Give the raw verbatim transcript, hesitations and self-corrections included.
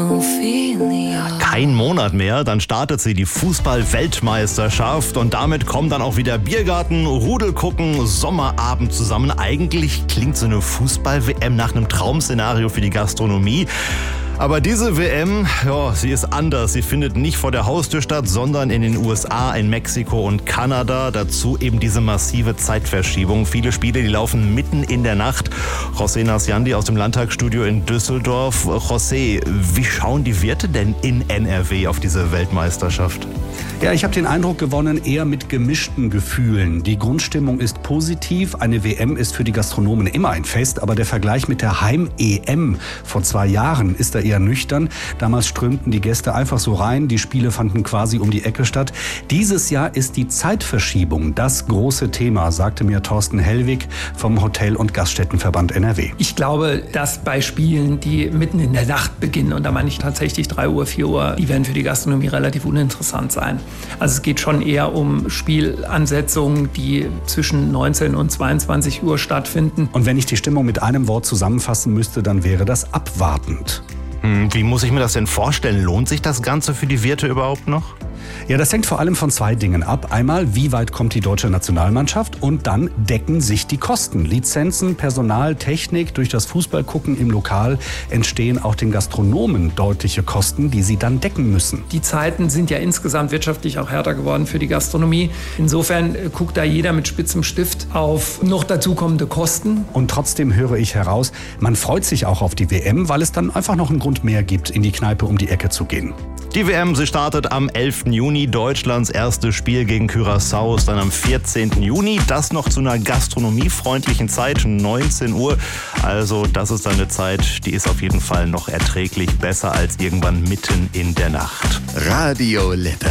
Kein Monat mehr, dann startet sie, die Fußball-Weltmeisterschaft, und damit kommen dann auch wieder Biergarten, Rudel gucken, Sommerabend zusammen. Eigentlich klingt so eine Fußball-W M nach einem Traumszenario für die Gastronomie. Aber diese W M, ja, sie ist anders. Sie findet nicht vor der Haustür statt, sondern in den U S A, in Mexiko und Kanada. Dazu eben diese massive Zeitverschiebung. Viele Spiele, die laufen mitten in der Nacht. José Nasciandi aus dem Landtagsstudio in Düsseldorf. José, wie schauen die Wirte denn in N R W auf diese Weltmeisterschaft? Ja, ich habe den Eindruck gewonnen, eher mit gemischten Gefühlen. Die Grundstimmung ist positiv. Eine W M ist für die Gastronomen immer ein Fest. Aber der Vergleich mit der Heim-E M vor zwei Jahren ist da eher nüchtern. Damals strömten die Gäste einfach so rein. Die Spiele fanden quasi um die Ecke statt. Dieses Jahr ist die Zeitverschiebung das große Thema, sagte mir Thorsten Hellwig vom Hotel- und Gaststättenverband N R W. Ich glaube, dass bei Spielen, die mitten in der Nacht beginnen, und da meine ich tatsächlich drei Uhr, vier Uhr, die werden für die Gastronomie relativ uninteressant sein. Also es geht schon eher um Spielansetzungen, die zwischen neunzehn und zweiundzwanzig Uhr stattfinden. Und wenn ich die Stimmung mit einem Wort zusammenfassen müsste, dann wäre das abwartend. Hm, wie muss ich mir das denn vorstellen? Lohnt sich das Ganze für die Wirte überhaupt noch? Ja, das hängt vor allem von zwei Dingen ab. Einmal, wie weit kommt die deutsche Nationalmannschaft, und dann decken sich die Kosten. Lizenzen, Personal, Technik. Durch das Fußballgucken im Lokal entstehen auch den Gastronomen deutliche Kosten, die sie dann decken müssen. Die Zeiten sind ja insgesamt wirtschaftlich auch härter geworden für die Gastronomie. Insofern guckt da jeder mit spitzem Stift auf noch dazukommende Kosten. Und trotzdem höre ich heraus, man freut sich auch auf die W M, weil es dann einfach noch einen Grund mehr gibt, in die Kneipe um die Ecke zu gehen. Die W M, sie startet am elften Juni. Deutschlands erstes Spiel gegen Curaçao ist dann am vierzehnten Juni. Das noch zu einer gastronomiefreundlichen Zeit, neunzehn Uhr. Also das ist dann eine Zeit, die ist auf jeden Fall noch erträglich, besser als irgendwann mitten in der Nacht. Radio Lippe.